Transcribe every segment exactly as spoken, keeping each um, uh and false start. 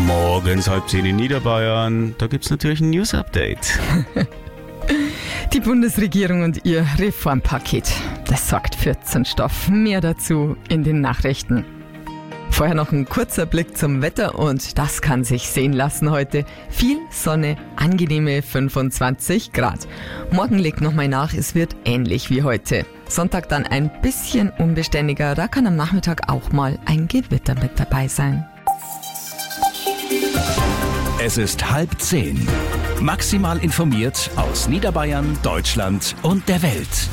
Morgens halb zehn in Niederbayern, da gibt's natürlich ein News-Update. Die Bundesregierung und ihr Reformpaket, das sorgt für Zündstoff. Mehr dazu in den Nachrichten. Vorher noch ein kurzer Blick zum Wetter und das kann sich sehen lassen heute. Viel Sonne, angenehme fünfundzwanzig Grad. Morgen legt nochmal nach, es wird ähnlich wie heute. Sonntag dann ein bisschen unbeständiger, da kann am Nachmittag auch mal ein Gewitter mit dabei sein. Es ist halb zehn. Maximal informiert aus Niederbayern, Deutschland und der Welt.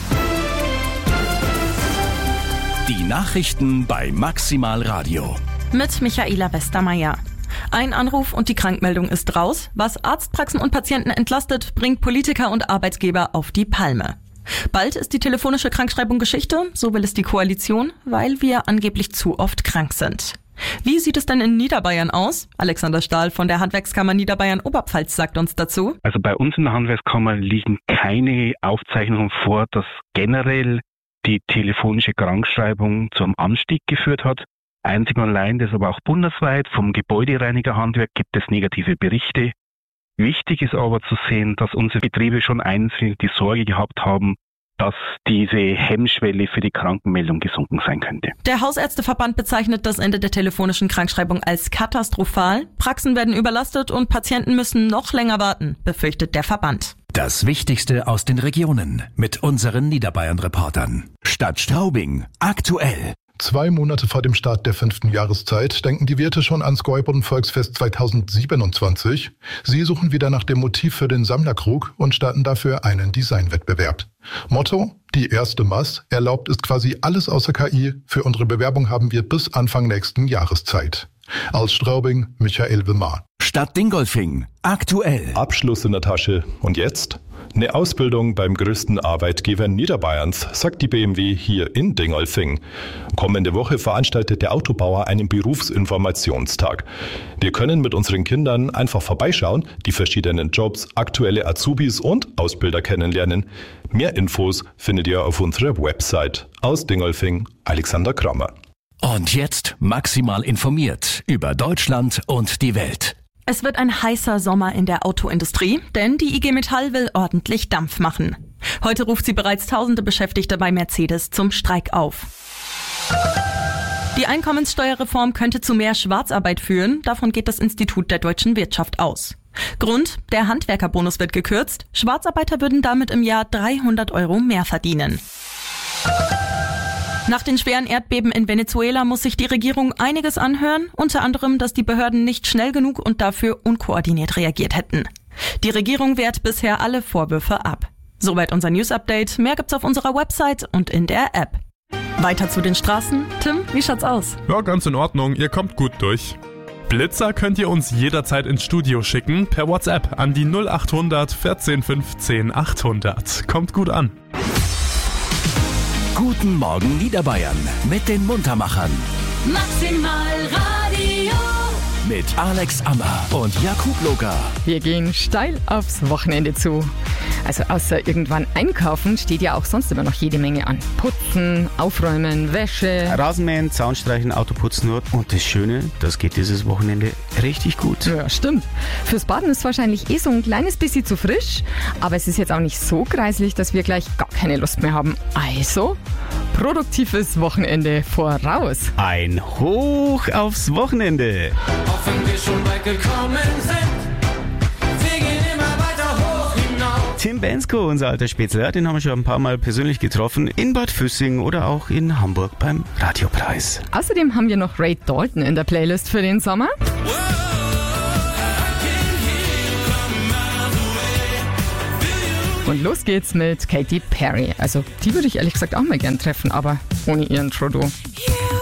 Die Nachrichten bei Maximal Radio. Mit Michaela Westermeier. Ein Anruf und die Krankmeldung ist raus. Was Arztpraxen und Patienten entlastet, bringt Politiker und Arbeitgeber auf die Palme. Bald ist die telefonische Krankschreibung Geschichte, so will es die Koalition, weil wir angeblich zu oft krank sind. Wie sieht es denn in Niederbayern aus? Alexander Stahl von der Handwerkskammer Niederbayern-Oberpfalz sagt uns dazu. Also bei uns in der Handwerkskammer liegen keine Aufzeichnungen vor, dass generell die telefonische Krankschreibung zum Anstieg geführt hat. Einzig und allein, das aber auch bundesweit, vom Gebäudereinigerhandwerk gibt es negative Berichte. Wichtig ist aber zu sehen, dass unsere Betriebe schon einzeln die Sorge gehabt haben, dass diese Hemmschwelle für die Krankenmeldung gesunken sein könnte. Der Hausärzteverband bezeichnet das Ende der telefonischen Krankschreibung als katastrophal. Praxen werden überlastet und Patienten müssen noch länger warten, befürchtet der Verband. Das Wichtigste aus den Regionen mit unseren Niederbayern-Reportern. Stadt Straubing, aktuell. Zwei Monate vor dem Start der fünften Jahreszeit denken die Wirte schon ans Gäuboden-Volksfest zweitausendsiebenundzwanzig. Sie suchen wieder nach dem Motiv für den Sammlerkrug und starten dafür einen Designwettbewerb. Motto: Die erste Maß. Erlaubt ist quasi alles außer K I. Für unsere Bewerbung haben wir bis Anfang nächsten Jahres Zeit. Aus Straubing, Michael Wilmar. Stadt Dingolfing, aktuell. Abschluss in der Tasche. Und jetzt? Eine Ausbildung beim größten Arbeitgeber Niederbayerns, sagt die B M W hier in Dingolfing. Kommende Woche veranstaltet der Autobauer einen Berufsinformationstag. Wir können mit unseren Kindern einfach vorbeischauen, die verschiedenen Jobs, aktuelle Azubis und Ausbilder kennenlernen. Mehr Infos findet ihr auf unserer Website. Aus Dingolfing, Alexander Krammer. Und jetzt maximal informiert über Deutschland und die Welt. Es wird ein heißer Sommer in der Autoindustrie, denn die I G Metall will ordentlich Dampf machen. Heute ruft sie bereits tausende Beschäftigte bei Mercedes zum Streik auf. Die Einkommenssteuerreform könnte zu mehr Schwarzarbeit führen, davon geht das Institut der deutschen Wirtschaft aus. Grund: der Handwerkerbonus wird gekürzt, Schwarzarbeiter würden damit im Jahr dreihundert Euro mehr verdienen. Nach den schweren Erdbeben in Venezuela muss sich die Regierung einiges anhören, unter anderem, dass die Behörden nicht schnell genug und dafür unkoordiniert reagiert hätten. Die Regierung wehrt bisher alle Vorwürfe ab. Soweit unser News-Update. Mehr gibt's auf unserer Website und in der App. Weiter zu den Straßen. Tim, wie schaut's aus? Ja, ganz in Ordnung. Ihr kommt gut durch. Blitzer könnt ihr uns jederzeit ins Studio schicken, per WhatsApp an die null achthundert vierzehn fünfzehn achthundert. Kommt gut an. Guten Morgen Niederbayern mit den Muntermachern. Maximal Radio. Mit Alex Ammer und Jakub Loga. Wir gehen steil aufs Wochenende zu. Also außer irgendwann einkaufen steht ja auch sonst immer noch jede Menge an. Putzen, aufräumen, Wäsche. Rasenmähen, Zaunstreichen, Autoputzen und das Schöne, das geht dieses Wochenende richtig gut. Ja, stimmt. Fürs Baden ist wahrscheinlich eh so ein kleines bisschen zu frisch, aber es ist jetzt auch nicht so kreislig, dass wir gleich gar keine Lust mehr haben. Also, produktives Wochenende voraus. Ein Hoch aufs Wochenende. Auch wenn wir schon weit gekommen sind, wir gehen immer weiter hoch hinaus. Tim Bensko, unser alter Spätzler, den haben wir schon ein paar Mal persönlich getroffen, in Bad Füssing oder auch in Hamburg beim Radiopreis. Außerdem haben wir noch Ray Dalton in der Playlist für den Sommer. Und los geht's mit Katy Perry. Also die würde ich ehrlich gesagt auch mal gern treffen, aber ohne ihren Trudeau. Yeah.